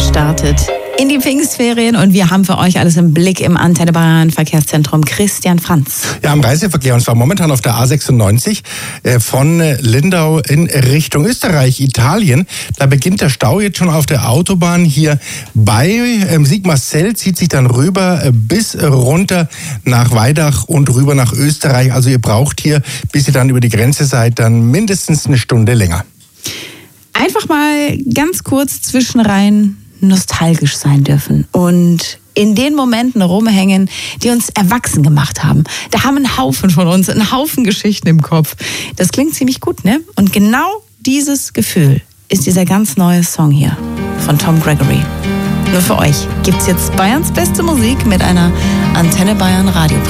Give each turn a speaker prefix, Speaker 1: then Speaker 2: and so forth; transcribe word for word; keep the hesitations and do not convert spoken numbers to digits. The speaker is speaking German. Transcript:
Speaker 1: startet in die Pfingstferien und wir haben für euch alles im Blick im Antenne Bayern Verkehrszentrum. Christian Franz.
Speaker 2: Ja, im Reiseverkehr, und zwar momentan auf der A sechsundneunzig äh, von Lindau in Richtung Österreich, Italien. Da beginnt der Stau jetzt schon auf der Autobahn hier bei ähm, Sigmarsfeld, zieht sich dann rüber äh, bis runter nach Weidach und rüber nach Österreich. Also ihr braucht hier, bis ihr dann über die Grenze seid, dann mindestens eine Stunde länger.
Speaker 1: Einfach mal ganz kurz zwischenrein nostalgisch sein dürfen und in den Momenten rumhängen, die uns erwachsen gemacht haben. Da haben ein Haufen von uns, einen Haufen Geschichten im Kopf. Das klingt ziemlich gut, ne? Und genau dieses Gefühl ist dieser ganz neue Song hier von Tom Gregory. Nur für euch gibt's jetzt Bayerns beste Musik mit einer Antenne Bayern Radio.